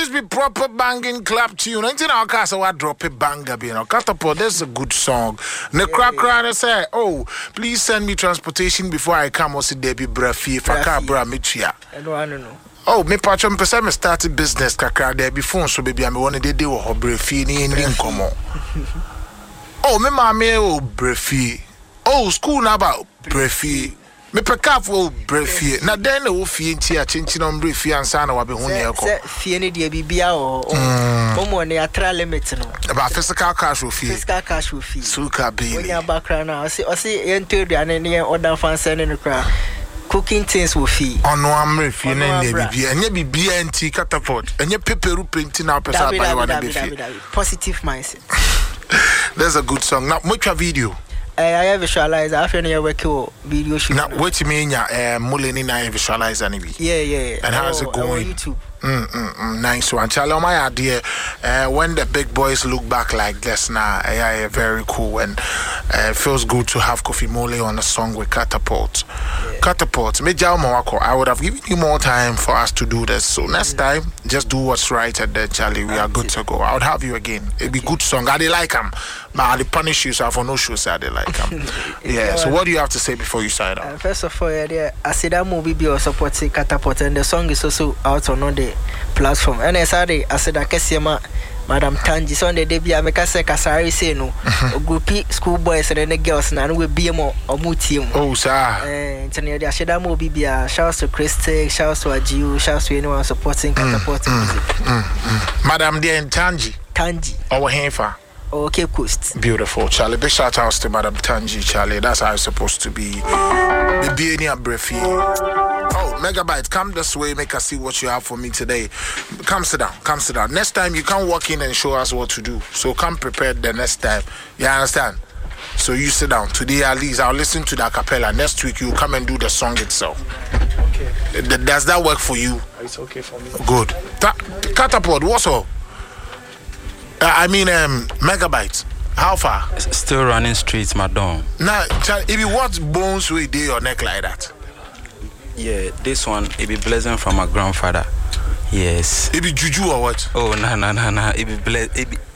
this be proper banging clap tune. Ain't our cast I drop a banger, you know. Catapult, that's a good song. The crack say, oh, please send me transportation before I come. Also, Debbie Brafi, if I can't bra me chia. I don't know. Oh, me patron person me started business kakra there before, so baby I'm one day wo Brafi ni nkomo. Oh, me mama o Brafi. Oh, school na about Brafi. Me peka for Brafi. Na den wo fie nti a chinchi no Brafi ansa na wa be hu ne ekọ. Se fie ne de bibia o. Omo ne atra limit no. About physical cash wo fie. Physical cash wo fie. Suka be. When your background now, see enter the ne order fan sending the crowd. Cooking things will fee. On one ref, you know, baby, and you be BNT catapult, and you paper painting out positive mindset. There's a good song. Now, what's your video? I have visualized after your video shoot. Now, what you mean, Mulini, I visualize any. Yeah. And how's it going? YouTube. Nice one. Tell my idea. When the big boys look back like this now, very cool, and it feels good to have Kofi Mole on a song with Catapult. Yeah. Catapult, I would have given you more time for us to do this. So next time, just do what's right, and then Charlie, we are good to go. I would have you again. It'd be good song. I like them, but I punish you. So for no shows, I like them. Yeah. So what do you have to say before you sign out? First of all, I see that movie be supporting Catapult, and the song is also out on the platform. And I said I can Madam Tanji so on the day I make a say kasari say no groupie school boys and the girls na we be more or team. Oh sir. Tanya the Asheda mo bibia. Shouts to Christy, shouts to Ajiu, shouts to anyone supporting Catapult music. Madam dear Tanji. Our Henfa. Oh, Cape Coast. Beautiful, Charlie. Big shout outs to Madam Tanji, Charlie. That's how it's supposed to be. The beanie and breathy. Oh, Megabyte, come this way, make us see what you have for me today. Come sit down. Next time you can't walk in and show us what to do. So come prepared the next time. You understand? So you sit down. Today at least I'll listen to the acapella. Next week you come and do the song itself. Okay. Does that work for you? It's okay for me. Good. Catapult, what's up? Megabyte. How far? Still running streets, madam. Now, if you watch bones with your neck like that. Yeah, this one it be blessing from my grandfather. Yes. It be juju or what? Oh no. It be